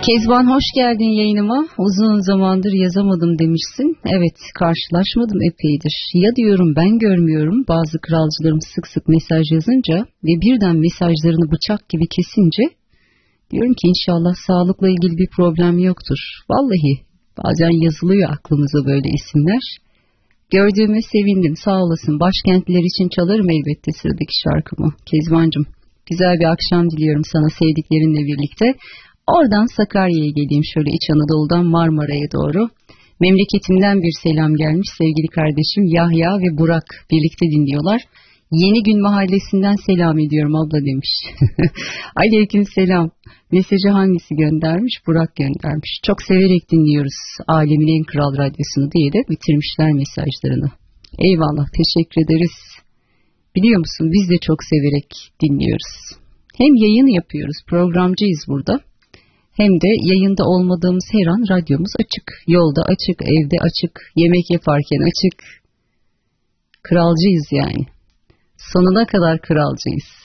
Kezban hoş geldin yayınıma. Uzun zamandır yazamadım demişsin. Evet, karşılaşmadım epeydir. Ya diyorum ben görmüyorum, bazı kralcılarım sık sık mesaj yazınca ve birden mesajlarını bıçak gibi kesince diyorum ki inşallah sağlıkla ilgili bir problem yoktur. Vallahi bazen yazılıyor aklımıza böyle isimler. Gördüğüme sevindim, sağ olasın. Başkentliler için çalarım elbette sıradaki şarkımı. Kezbancığım, güzel bir akşam diliyorum sana sevdiklerinle birlikte. Oradan Sakarya'ya geleyim, şöyle İç Anadolu'dan Marmara'ya doğru. Memleketimden bir selam gelmiş, sevgili kardeşim Yahya ve Burak birlikte dinliyorlar. Yeni Gün Mahallesi'nden selam ediyorum abla demiş. Aleyküm selam. Mesajı hangisi göndermiş? Burak göndermiş. Çok severek dinliyoruz Alemin en kral radyosunu diye de bitirmişler mesajlarını. Eyvallah, teşekkür ederiz. Biliyor musun, biz de çok severek dinliyoruz. Hem yayın yapıyoruz, programcıyız burada. Hem de yayında olmadığımız her an radyomuz açık. Yolda açık, evde açık, yemek yaparken açık. Kralcıyız yani. Sonuna kadar kralcıyız.